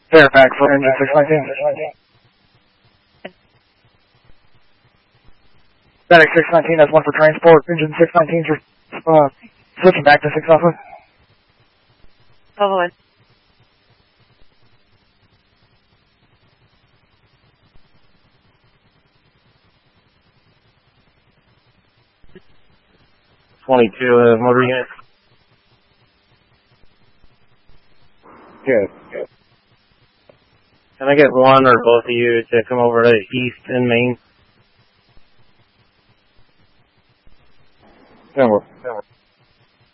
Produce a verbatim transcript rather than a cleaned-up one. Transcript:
Fairfax for engine six nineteen. Static six nineteen, that's one for transport. Engine six nineteen, you're uh, switching back to six Alpha. Level one. twenty-two uh, motor unit. Good, good. Can I get one or both of you to come over to East in Maine? Denver. Denver.